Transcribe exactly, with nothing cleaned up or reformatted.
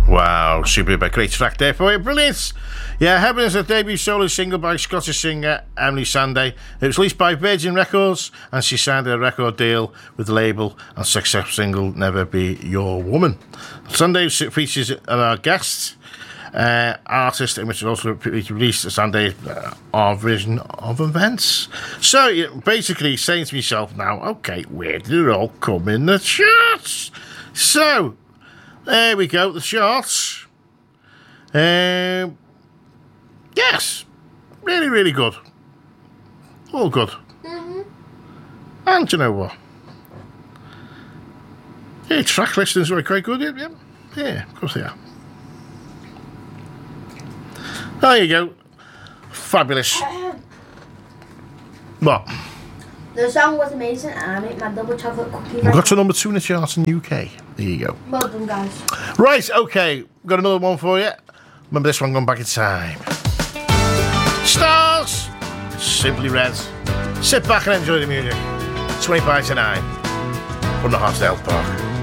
Wow, super, great track there for you, brilliant. Yeah, Heaven is a debut solo single by Scottish singer Emily Sandé. It was released by Virgin Records, and she signed a record deal with the label and successful single Never Be Your Woman. Sunday features our guest uh, artist, and which is also released Sunday uh, our version of events. So yeah, basically saying to myself now, okay, where did it all come in the charts? So there we go, the charts. Um, yes, really, really good. All good. Mm-hmm. And you know what? Yeah, track listings are quite good, yeah, yeah, of course they are. There you go. Fabulous. What? The song was amazing, and I make my double chocolate cookie. We got to number two in the charts in the U K. There you go. Well done, guys. Right, okay. We've got another one for you. Remember this one, Going Back in Time. Stars! Simply Red. Sit back and enjoy the music. twenty-five to nine from the Hostel Park.